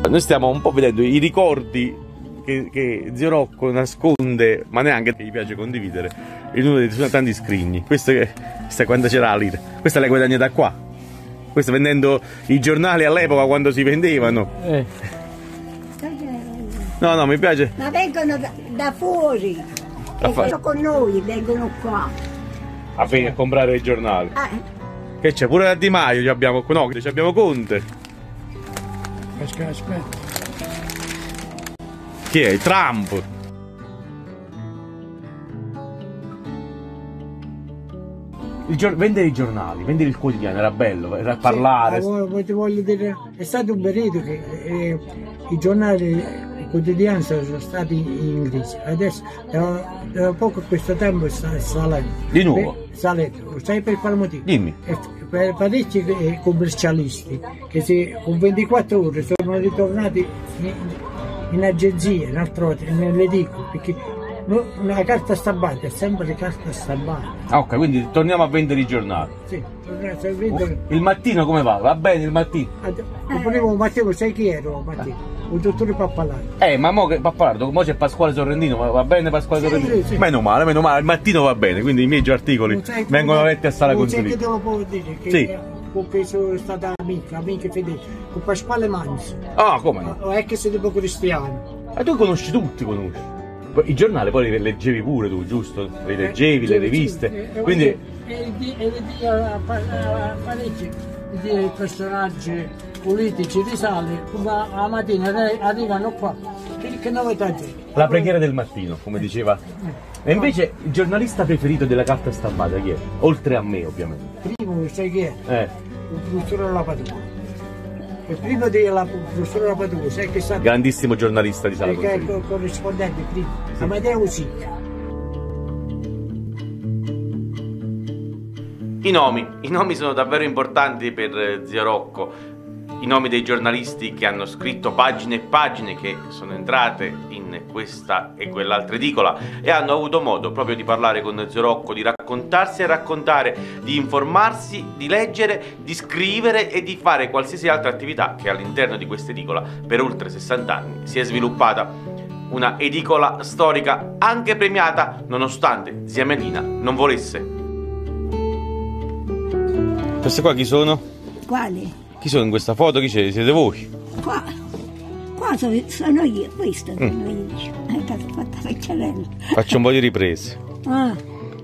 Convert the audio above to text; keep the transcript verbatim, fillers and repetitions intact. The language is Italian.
Noi stiamo un po' vedendo i ricordi che, che zio Rocco nasconde, ma neanche che gli piace condividere, in uno dei suoi tanti scrigni. Questo è, questa è quando c'era la lira. Questa l'hai guadagnata qua. Questo vendendo i giornali all'epoca quando si vendevano. Eh. No, no, mi piace. Ma vengono da, da fuori. Da vengono con noi, vengono qua. A, a comprare i giornali. Eh. Che c'è? Pure da Di Maio abbiamo, no, abbiamo Conte. Aspetta, aspetta. Chi è? Trump. Il gior vendere i giornali, vendere il quotidiano era bello, era parlare. Sì, ma ti voglio dire, è stato un periodo che eh, i giornali i quotidiani sono stati in crisi. Adesso da, da poco questo tempo sta salendo. Di nuovo? Salendo. Sai per quale motivo? Dimmi. E per parecchi eh, commercialisti che si, con ventiquattro ore sono ritornati in, in agenzia, in altro, nelle edicole, perché una carta stampata è sempre carta stampata. Ah, ok, quindi torniamo a vendere i giornali. Sì, torniamo a vendere. Il mattino come va? Va bene il mattino? Il primo mattino, sai chi ero mattino? Il dottore Pappalardo. Eh, ma mo che Pappalardo, mo c'è Pasquale Sorrentino, va bene Pasquale sì, Sorrentino? Sì, sì. Meno male, meno male, il mattino va bene, quindi i miei articoli vengono letti a sala consiglio. Non sai che te lo puedo dire, che sì. Con che sono stata amica, amica fedele, con Pasquale Manzi. Ah, come no? O è che sei tipo cristiano. Ma tu conosci tutti, conosci. I giornali poi li leggevi pure tu, giusto? Li leggevi, eh, le riviste, eh, quindi... E di parecchi di personaggi politici risale, ma la mattina arrivano qua, che, che novità c'è? La preghiera del mattino, come diceva. E invece il giornalista preferito della carta stampata chi è? Oltre a me, ovviamente. Primo, sai chi è? Eh. Il professore Lapadula. E prima della professore Lapadula, sai che sta... Grandissimo giornalista di Sala Consiglio. Che è il corrispondente prima, sì. Amadeo Sicca. I nomi, i nomi sono davvero importanti per zio Rocco, i nomi dei giornalisti che hanno scritto pagine e pagine che sono entrate in questa e quell'altra edicola e hanno avuto modo proprio di parlare con zio Rocco, di raccontarsi e raccontare, di informarsi, di leggere, di scrivere e di fare qualsiasi altra attività che all'interno di questa edicola per oltre sessanta anni si è sviluppata. Una edicola storica anche premiata nonostante zia Melina non volesse. Queste qua chi sono? Quali? Chi sono in questa foto? Chi c'è? Siete voi? Qua, qua sono, sono io, questo sono mm. io. Hai fatto la vecchiarella. Faccio un po' di riprese. Ah.